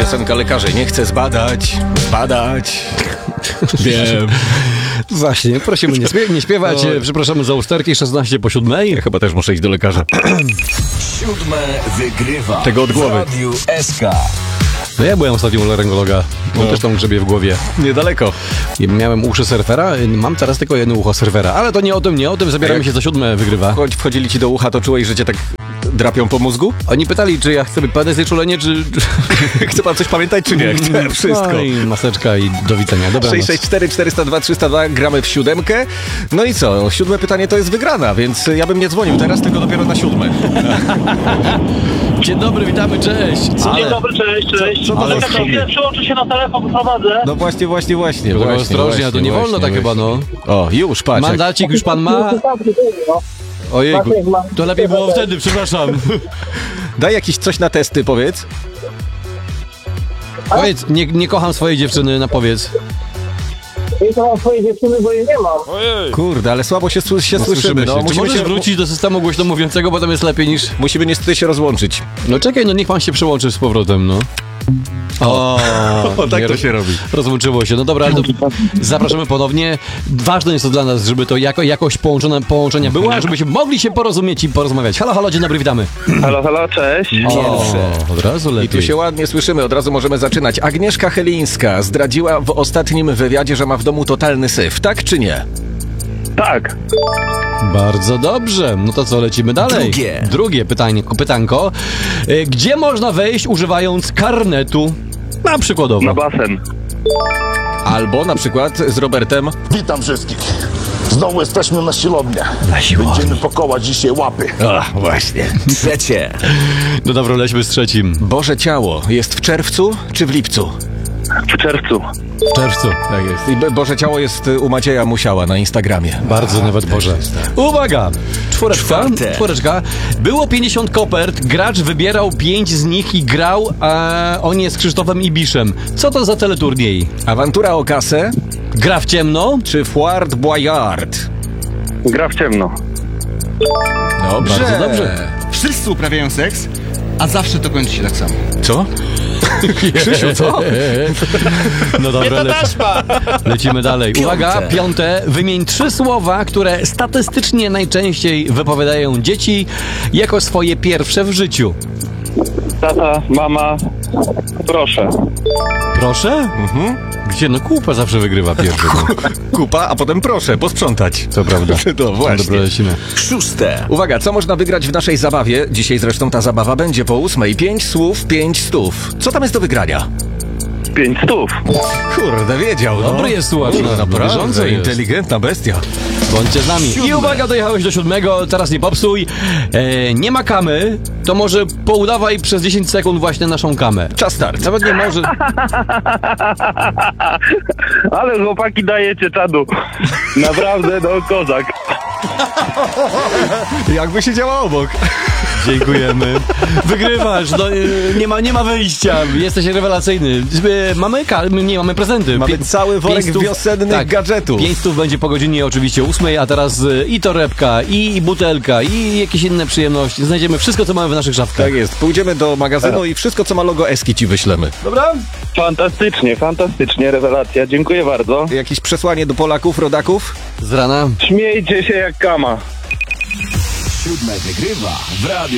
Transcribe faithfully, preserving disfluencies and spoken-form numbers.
piosenka Lekarze nie chcę zbadać, zbadać. Wiem. Właśnie, prosimy nie, śpiew- nie śpiewać. No. Przepraszamy za usterki, szesnaście po siódmej. Ja chyba też muszę iść do lekarza. Siódme wygrywa. Tego od głowy. W Radiu S K. No ja byłem ostatnio u laryngologa. On No. też tam grzebie w głowie. Niedaleko. I miałem uszy surfera, mam teraz tylko jedno ucho surfera. Ale to nie o tym, nie o tym. Zabieramy Jak- się za siódme wygrywa. Choć wchodzili ci do ucha, to czułeś, że cię tak drapią po mózgu? Oni pytali, czy ja chcę P D znieczulenie, czy... Chce pan coś pamiętać, czy nie? Chcę wszystko. No i maseczka i do widzenia. Dobra. sześć sześć cztery cztery zero dwa trzy zero dwa, gramy w siódemkę. No i co? Siódme pytanie to jest wygrana, więc ja bym nie dzwonił teraz, tylko dopiero na siódme. Dzień dobry, witamy, cześć. Dzień dobry, cześć, cześć. co to Ale za tak się sobie? chwilę przyłączę się na telefon, prowadzę. No właśnie, właśnie, właśnie. Tylko właśnie, ostrożnie, właśnie, to nie wolno właśnie, tak chyba, no. O, już, patrz. jak- Mandacik już pan ma? Ojejku, to lepiej było wtedy, przepraszam. Daj jakiś coś na testy, powiedz. Powiedz, nie, nie kocham swojej dziewczyny, na powiedz. Ja to mam swojej dziewczyny, bo jej nie mam. Kurde, ale słabo się, sły- się słyszymy. No, Czy musimy, możesz się, wrócić do systemu głośno mówiącego, bo tam jest lepiej niż... musimy niestety się rozłączyć. No czekaj, no niech pan się przyłączy z powrotem, no. O, tak nie, to się robi. Rozłączyło się, no dobra, ale to zapraszamy ponownie. Ważne jest to dla nas, żeby to jako, jakość połączone, połączenia była, żebyśmy mogli się porozumieć i porozmawiać. Halo, halo, dzień dobry, witamy. Halo, halo, cześć. O, od razu I lepiej. tu się ładnie słyszymy, od razu możemy zaczynać. Agnieszka Chylińska zdradziła w ostatnim wywiadzie, że ma w domu totalny syf, tak czy nie? Tak. Bardzo dobrze, no to co, lecimy dalej. Drugie. Drugie pytanie, pytanko. E, Gdzie można wejść używając karnetu? Na przykładowo. Na basen. Albo na przykład z Robertem. Witam wszystkich. Znowu jesteśmy na siłowni. Będziemy pakować dzisiaj łapy. A, właśnie. Trzecie. No dobra, lećmy z trzecim. Boże Ciało jest w czerwcu czy w lipcu? W czerwcu. W czerwcu. Tak jest. I Bo- Boże Ciało jest u Macieja Musiała na Instagramie. Bardzo nawet Boże. Uwaga! Czwóreczka. Czwarte. Czwóreczka. Było pięćdziesiąt kopert, gracz wybierał pięć z nich i grał, a on jest Krzysztofem Ibiszem. Co to za teleturniej? Awantura o kasę Gra w ciemno? czy Fort Boyard? Gra w ciemno. Dobrze. Bardzo dobrze. Wszyscy uprawiają seks, a zawsze to kończy się tak samo. Co? Krzysiu, co? No dobra, leci, lecimy dalej. Piąte. Uwaga, piąte. Wymień trzy słowa, które statystycznie najczęściej wypowiadają dzieci jako swoje pierwsze w życiu. Tata, mama, proszę. Proszę? Mhm. Gdzie? No kupa zawsze wygrywa pierwszy. No. Kupa, a potem proszę, posprzątać. To prawda. No właśnie. Dobra, lecimy. Szóste. Uwaga, co można wygrać w naszej zabawie? Dzisiaj zresztą ta zabawa będzie po ósmej. Pięć słów, pięć stów. Co tam jest do wygrania? Pięć stów. Kurde, wiedział. No. Dobry jest słuchacz. Kurde, no, bieżący naprawdę, jest. inteligentna bestia. Bądźcie z nami. I uwaga, dojechałeś do siódmego, teraz nie popsuj. E, nie ma kamy, to może poudawaj przez dziesięć sekund właśnie naszą kamę. Czas start. Nawet nie może... Ale chłopaki dajecie czadu. Naprawdę, no kozak. Jakby się działo obok. Dziękujemy. Wygrywasz, no, e, nie, ma, nie ma wyjścia, jesteś rewelacyjny. E, mamy ka- nie, mamy prezenty. Mamy Pię- cały worek pięć stów- wiosennych gadżetów. Pięć stów będzie po godzinie oczywiście ósmej, a teraz e, i torebka, i, i butelka, i jakieś inne przyjemności. Znajdziemy wszystko, co mamy w naszych szafkach. Tak jest. Pójdziemy do magazynu i wszystko, co ma logo Eski ci wyślemy. Dobra? Fantastycznie, fantastycznie, rewelacja. Dziękuję bardzo. Jakieś przesłanie do Polaków, rodaków? Z rana. Śmiejcie się jak kama. Siódme wygrywa w Radiu